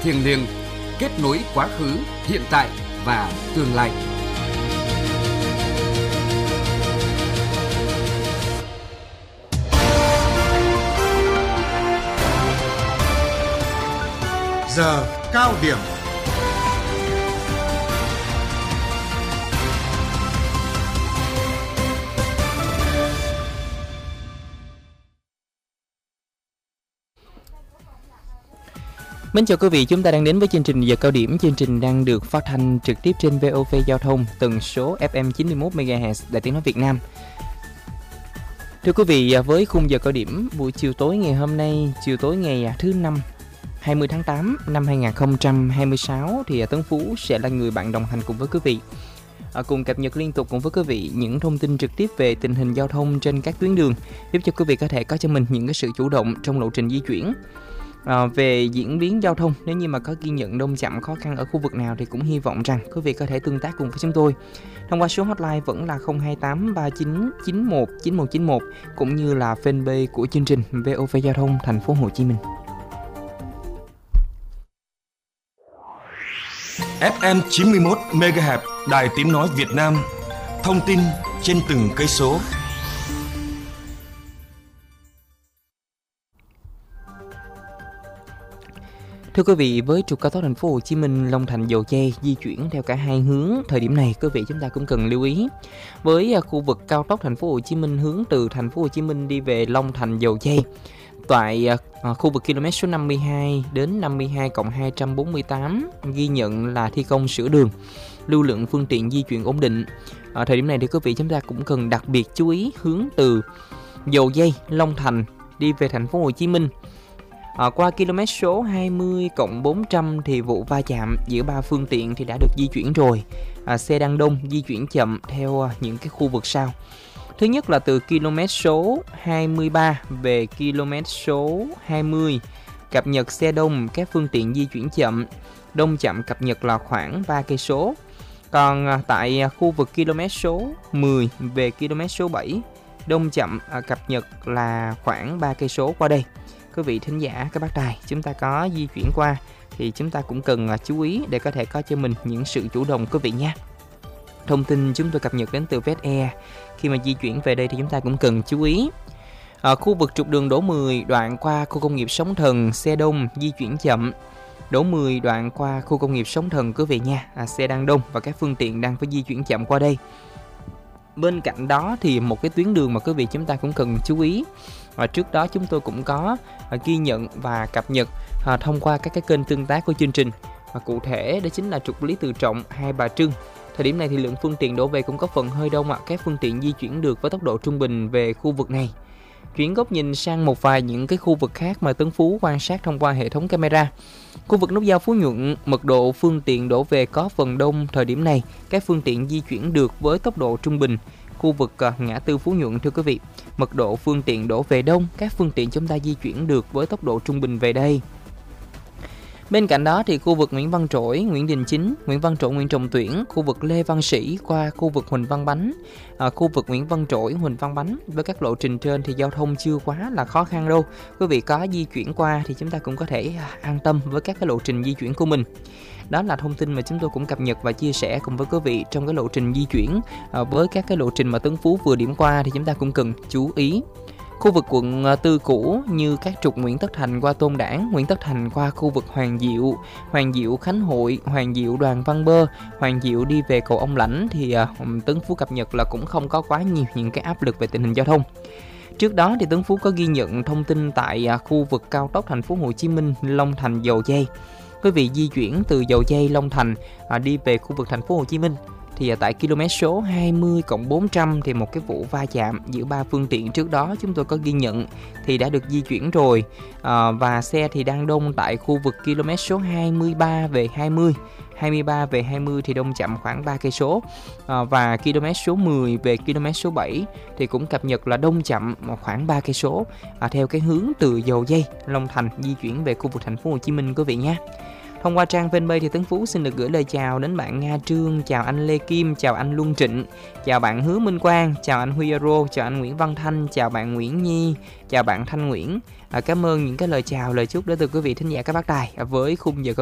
thiêng liêng, kết nối quá khứ, hiện tại và tương lai. Giờ cao điểm. Mến chào quý vị, chúng ta đang đến với chương trình Giờ Cao Điểm. Chương trình đang được phát thanh trực tiếp trên VOV Giao thông, tần số FM 91 MHz, Đài Tiếng nói Việt Nam. Thưa quý vị, với khung giờ cao điểm buổi chiều tối ngày hôm nay, chiều tối ngày thứ Năm 20 tháng 8 năm 2026 thì Tấn Phú sẽ là người bạn đồng hành cùng với quý vị. Cùng cập nhật liên tục cùng với quý vị những thông tin trực tiếp về tình hình giao thông trên các tuyến đường, giúp cho quý vị có thể có cho mình những cái sự chủ động trong lộ trình di chuyển. Về diễn biến giao thông, nếu như mà có ghi nhận đông chậm khó khăn ở khu vực nào thì cũng hy vọng rằng quý vị có thể tương tác cùng với chúng tôi thông qua số hotline vẫn là 028 3991 9191 cũng như là fanpage của chương trình VOV Giao thông Thành phố Hồ Chí Minh. FM 91 MHz, Đài Tiếng nói Việt Nam. Thông tin trên từng cây số. Thưa quý vị, với trục cao tốc Thành phố Hồ Chí Minh Long Thành Dầu Giây di chuyển theo cả hai hướng, thời điểm này quý vị chúng ta cũng cần lưu ý. Với khu vực cao tốc Thành phố Hồ Chí Minh hướng từ Thành phố Hồ Chí Minh đi về Long Thành Dầu Giây, tại khu vực km số 52 đến 52+248 ghi nhận là thi công sửa đường, lưu lượng phương tiện di chuyển ổn định. Thời điểm này thì quý vị chúng ta cũng cần đặc biệt chú ý hướng từ Dầu Giây, Long Thành đi về Thành phố Hồ Chí Minh. Qua km số 20+400 thì vụ va chạm giữa ba phương tiện thì đã được di chuyển rồi. Xe đang đông di chuyển chậm theo những cái khu vực sau. Thứ nhất là từ km số 23 về km số 20, cập nhật xe đông, các phương tiện di chuyển chậm, đông chậm cập nhật là khoảng 3 cây số. Còn tại khu vực km số 10 về km số 7, đông chậm cập nhật là khoảng 3 cây số qua đây. Quý vị thính giả, các bác tài, chúng ta có di chuyển qua thì chúng ta cũng cần chú ý để có thể có cho mình những sự chủ động quý vị nha. Thông tin chúng tôi cập nhật đến từ VSE. Khi mà di chuyển về đây thì chúng ta cũng cần chú ý. Khu vực trục đường Đỗ 10 đoạn qua khu công nghiệp Sóng Thần, xe đông di chuyển chậm. Đỗ 10 đoạn qua khu công nghiệp Sóng Thần quý vị nha, xe đang đông và các phương tiện đang phải di chuyển chậm qua đây. Bên cạnh đó thì một cái tuyến đường mà quý vị chúng ta cũng cần chú ý. Trước đó chúng tôi cũng có ghi nhận và cập nhật thông qua các cái kênh tương tác của chương trình. Cụ thể đó chính là trục Lý Tự Trọng, Hai Bà Trưng. Thời điểm này thì lượng phương tiện đổ về cũng có phần hơi đông. Các phương tiện di chuyển được với tốc độ trung bình về khu vực này. Chuyển góc nhìn sang một vài những cái khu vực khác mà Tấn Phú quan sát thông qua hệ thống camera. Khu vực nút giao Phú Nhuận, mật độ phương tiện đổ về có phần đông. Thời điểm này, các phương tiện di chuyển được với tốc độ trung bình. Khu vực ngã tư Phú Nhuận thưa quý vị, mật độ phương tiện đổ về đông, các phương tiện chúng ta di chuyển được với tốc độ trung bình về đây. Bên cạnh đó thì khu vực Nguyễn Văn Trỗi, Nguyễn Đình Chính, Nguyễn Văn Trỗi, Nguyễn Trọng Tuyển, khu vực Lê Văn Sĩ qua khu vực Huỳnh Văn Bánh, khu vực Nguyễn Văn Trỗi, Huỳnh Văn Bánh, với các lộ trình trên thì giao thông chưa quá là khó khăn đâu. Quý vị có di chuyển qua thì chúng ta cũng có thể an tâm với các cái lộ trình di chuyển của mình. Đó là thông tin mà chúng tôi cũng cập nhật và chia sẻ cùng với quý vị trong cái lộ trình di chuyển. Với các cái lộ trình mà Tấn Phú vừa điểm qua thì chúng ta cũng cần chú ý. Khu vực quận Tư cũ như các trục Nguyễn Tất Thành qua Tôn Đản, Nguyễn Tất Thành qua khu vực Hoàng Diệu Khánh Hội, Hoàng Diệu Đoàn Văn Bơ, Hoàng Diệu đi về cầu Ông Lãnh thì Tấn Phú cập nhật là cũng không có quá nhiều những cái áp lực về tình hình giao thông. Trước đó thì Tấn Phú có ghi nhận thông tin tại khu vực cao tốc Thành phố Hồ Chí Minh Long Thành Dầu Giây. Quý vị di chuyển từ Dầu Giây Long Thành đi về khu vực Thành phố Hồ Chí Minh thì tại km số 20+400 thì một cái vụ va chạm giữa ba phương tiện trước đó chúng tôi có ghi nhận thì đã được di chuyển rồi, và xe thì đang đông tại khu vực km số 23 về 20. 23 về 20 thì đông chậm khoảng 3 cây số, và km số 10 về km số 7 thì cũng cập nhật là đông chậm khoảng 3 cây số theo cái hướng từ Dầu Giây Long Thành di chuyển về khu vực Thành phố Hồ Chí Minh quý vị nhé. Thông qua trang fanpage thì Tấn Phú xin được gửi lời chào đến bạn Nga Trương, chào anh Lê Kim, chào anh Luân Trịnh, chào bạn Hứa Minh Quang, chào anh Huy Aro, chào anh Nguyễn Văn Thanh, chào bạn Nguyễn Nhi, chào bạn Thanh Nguyễn. Cảm ơn những cái lời chào, lời chúc đến từ quý vị thính giả các bác tài với khung giờ